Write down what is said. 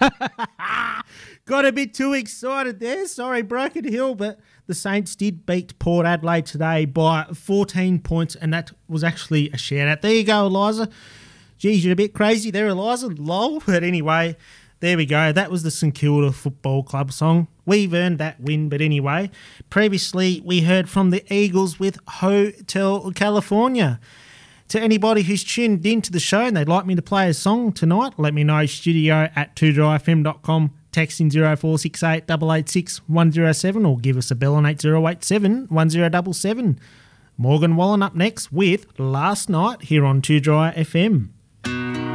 Got a bit too excited there. Sorry, Broken Hill, but the Saints did beat Port Adelaide today by 14 points, and that was actually a shout-out. There you go, Eliza. Geez, you're a bit crazy there, Eliza. Lol. But anyway, there we go. That was the St Kilda Football Club song. We've earned that win, but anyway. Previously, we heard from the Eagles with Hotel California. To anybody who's tuned into the show and they'd like me to play a song tonight, let me know, studio@2drfm.com, texting 0468 886 107 or give us a bell on 8087 1077. Morgan Wallen up next with Last Night here on 2Dry FM.